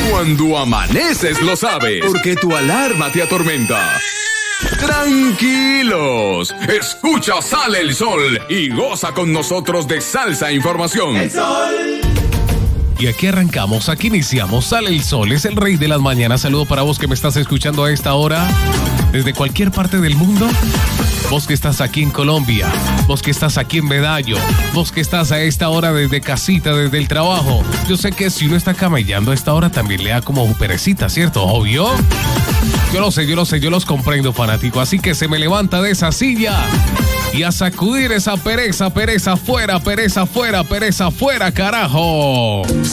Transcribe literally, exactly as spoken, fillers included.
Cuando amaneces lo sabes, porque tu alarma te atormenta. Tranquilos, escucha Sale el Sol y goza con nosotros de Salsa Información. El Sol. Y aquí arrancamos, aquí iniciamos. Sale el Sol, es el rey de las mañanas. Saludo para vos que me estás escuchando a esta hora desde cualquier parte del mundo. Vos que estás aquí en Colombia, vos que estás aquí en Medallo, vos que estás a esta hora desde casita, desde el trabajo. Yo sé que si uno está camellando a esta hora también le da como perecita, ¿cierto? Obvio. Yo lo sé, yo lo sé, yo los comprendo, fanático. Así que se me levanta de esa silla y a sacudir esa pereza, pereza fuera, pereza fuera, pereza fuera, carajo.